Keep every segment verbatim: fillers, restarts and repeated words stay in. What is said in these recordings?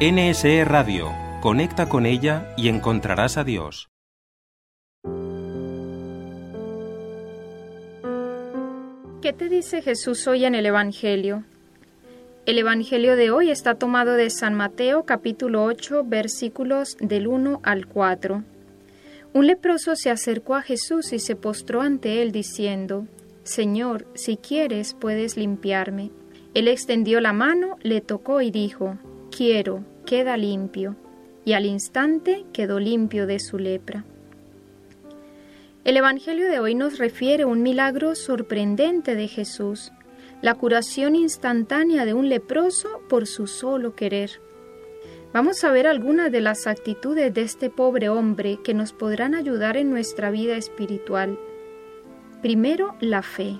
N S E Radio. Conecta con ella y encontrarás a Dios. ¿Qué te dice Jesús hoy en el Evangelio? El Evangelio de hoy está tomado de San Mateo, capítulo ocho, versículos del uno al cuatro. Un leproso se acercó a Jesús y se postró ante él diciendo: «Señor, si quieres, puedes limpiarme». Él extendió la mano, le tocó y dijo: «Quiero, queda limpio». Y al instante quedó limpio de su lepra. El Evangelio de hoy nos refiere un milagro sorprendente de Jesús, la curación instantánea de un leproso por su solo querer. Vamos a ver algunas de las actitudes de este pobre hombre que nos podrán ayudar en nuestra vida espiritual. Primero, la fe.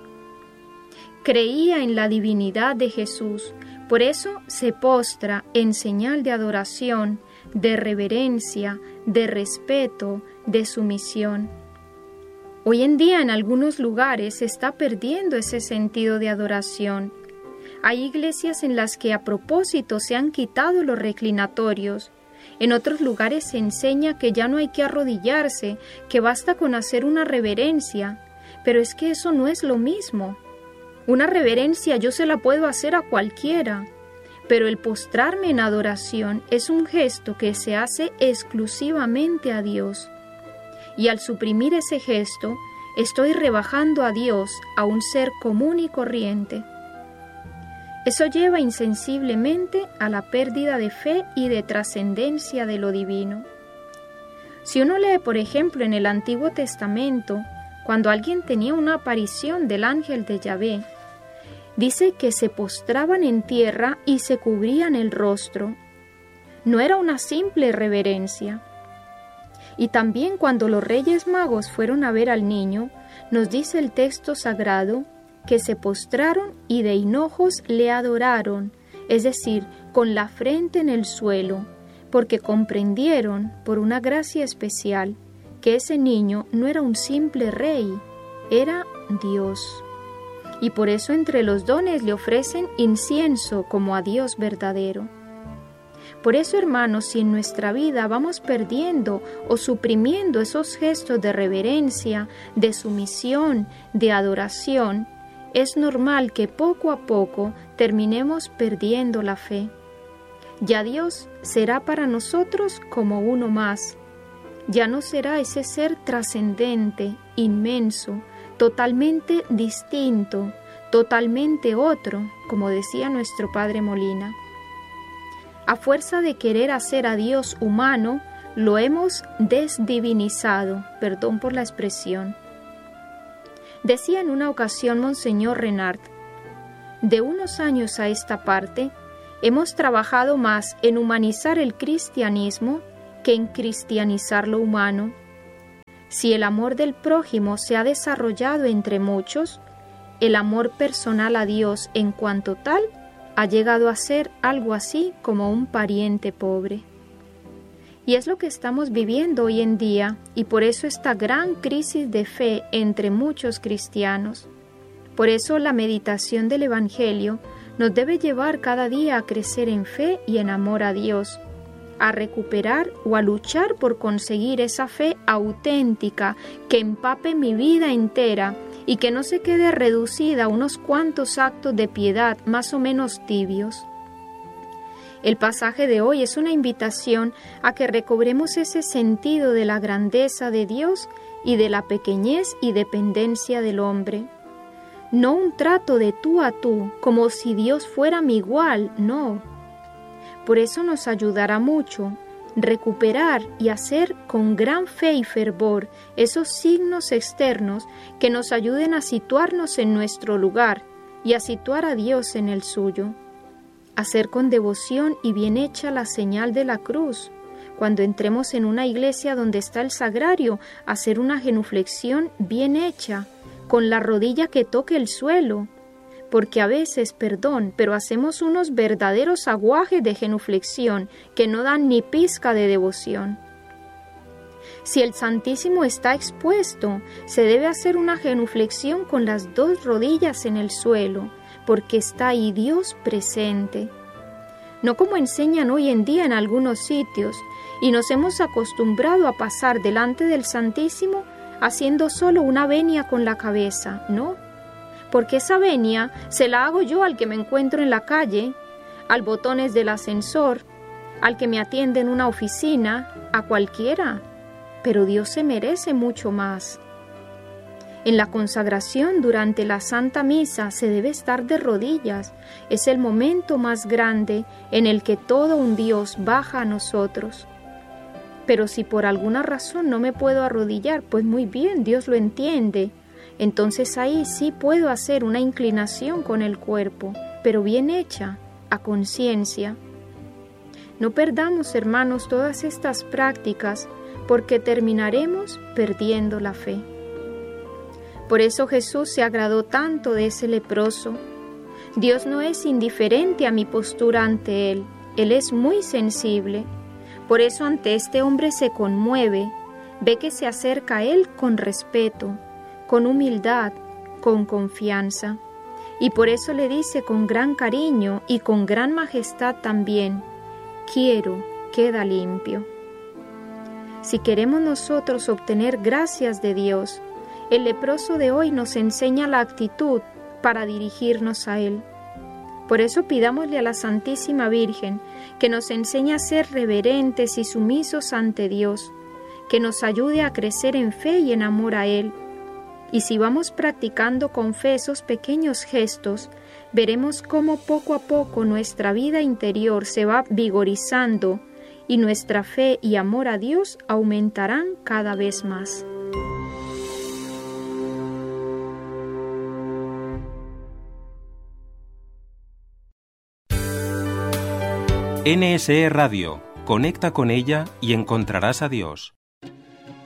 Creía en la divinidad de Jesús, por eso se postra en señal de adoración, de reverencia, de respeto, de sumisión. Hoy en día en algunos lugares se está perdiendo ese sentido de adoración. Hay iglesias en las que a propósito se han quitado los reclinatorios. En otros lugares se enseña que ya no hay que arrodillarse, que basta con hacer una reverencia. Pero es que eso no es lo mismo. Una reverencia yo se la puedo hacer a cualquiera, pero el postrarme en adoración es un gesto que se hace exclusivamente a Dios. Y al suprimir ese gesto, estoy rebajando a Dios a un ser común y corriente. Eso lleva insensiblemente a la pérdida de fe y de trascendencia de lo divino. Si uno lee, por ejemplo, en el Antiguo Testamento, cuando alguien tenía una aparición del ángel de Yahvé, dice que se postraban en tierra y se cubrían el rostro. No era una simple reverencia. Y también cuando los Reyes Magos fueron a ver al niño, nos dice el texto sagrado que se postraron y de hinojos le adoraron, es decir, con la frente en el suelo, porque comprendieron, por una gracia especial, que ese niño no era un simple rey, era Dios. Y por eso entre los dones le ofrecen incienso como a Dios verdadero. Por eso, hermanos, si en nuestra vida vamos perdiendo o suprimiendo esos gestos de reverencia, de sumisión, de adoración, es normal que poco a poco terminemos perdiendo la fe. Ya Dios será para nosotros como uno más. Ya no será ese ser trascendente, inmenso, totalmente distinto, totalmente otro, como decía nuestro Padre Molina. A fuerza de querer hacer a Dios humano, lo hemos desdivinizado, perdón por la expresión. Decía en una ocasión Monseñor Renard: de unos años a esta parte, hemos trabajado más en humanizar el cristianismo que en cristianizar lo humano. Si el amor del prójimo se ha desarrollado entre muchos, el amor personal a Dios en cuanto tal ha llegado a ser algo así como un pariente pobre. Y es lo que estamos viviendo hoy en día, y por eso esta gran crisis de fe entre muchos cristianos. Por eso la meditación del Evangelio nos debe llevar cada día a crecer en fe y en amor a Dios, a recuperar o a luchar por conseguir esa fe auténtica que empape mi vida entera y que no se quede reducida a unos cuantos actos de piedad más o menos tibios. El pasaje de hoy es una invitación a que recobremos ese sentido de la grandeza de Dios y de la pequeñez y dependencia del hombre. No un trato de tú a tú, como si Dios fuera mi igual, no. Por eso nos ayudará mucho recuperar y hacer con gran fe y fervor esos signos externos que nos ayuden a situarnos en nuestro lugar y a situar a Dios en el suyo. Hacer con devoción y bien hecha la señal de la cruz. Cuando entremos en una iglesia donde está el sagrario, hacer una genuflexión bien hecha, con la rodilla que toque el suelo, porque a veces, perdón, pero hacemos unos verdaderos aguajes de genuflexión que no dan ni pizca de devoción. Si el Santísimo está expuesto, se debe hacer una genuflexión con las dos rodillas en el suelo, porque está ahí Dios presente. no como enseñan hoy en día en algunos sitios, y nos hemos acostumbrado a pasar delante del Santísimo haciendo solo una venia con la cabeza, ¿no? Porque esa venia se la hago yo al que me encuentro en la calle, al botones del ascensor, al que me atiende en una oficina, a cualquiera. Pero Dios se merece mucho más. En la consagración durante la Santa Misa se debe estar de rodillas. Es el momento más grande en el que todo un Dios baja a nosotros. Pero si por alguna razón no me puedo arrodillar, pues muy bien, Dios lo entiende. Entonces ahí sí puedo hacer una inclinación con el cuerpo, pero bien hecha, a conciencia. No perdamos, hermanos, todas estas prácticas, porque terminaremos perdiendo la fe. Por eso Jesús se agradó tanto de ese leproso. Dios no es indiferente a mi postura ante Él, Él es muy sensible. Por eso ante este hombre se conmueve, ve que se acerca a Él con respeto, con humildad, con confianza. Y por eso le dice con gran cariño y con gran majestad también, quiero, queda limpio. Si queremos nosotros obtener gracias de Dios, el leproso de hoy nos enseña la actitud para dirigirnos a Él. Por eso pidámosle a la Santísima Virgen que nos enseñe a ser reverentes y sumisos ante Dios, que nos ayude a crecer en fe y en amor a Él. Y si vamos practicando con fe esos pequeños gestos, veremos cómo poco a poco nuestra vida interior se va vigorizando y nuestra fe y amor a Dios aumentarán cada vez más. N S E Radio. Conecta con ella y encontrarás a Dios.